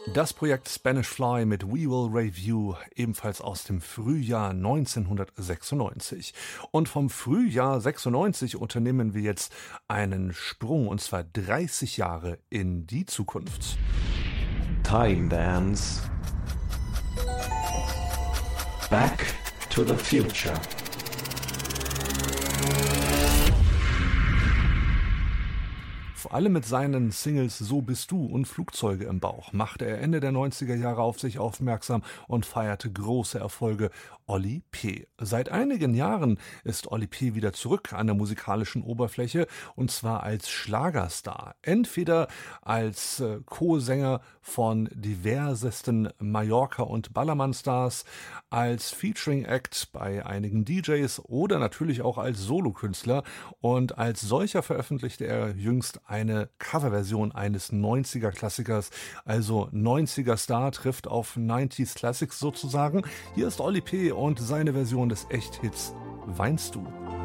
Das Projekt Spanish Fly mit We Will Review, ebenfalls aus dem Frühjahr 1996. Und vom Frühjahr 96 unternehmen wir jetzt einen Sprung, und zwar 30 Jahre in die Zukunft. Time Dance. Back to the Future. Vor allem mit seinen Singles So bist du und Flugzeuge im Bauch machte er Ende der 90er Jahre auf sich aufmerksam und feierte große Erfolge. Oli P. Seit einigen Jahren ist Oli P. wieder zurück an der musikalischen Oberfläche, und zwar als Schlagerstar. Entweder als Co-Sänger von diversesten Mallorca- und Ballermann-Stars, als Featuring-Act bei einigen DJs oder natürlich auch als Solokünstler. Und als solcher veröffentlichte er jüngst eine Coverversion eines 90er-Klassikers. Also 90er-Star trifft auf 90s Classics sozusagen. Hier ist Oli P. und seine Version des Echt-Hits Weinst du?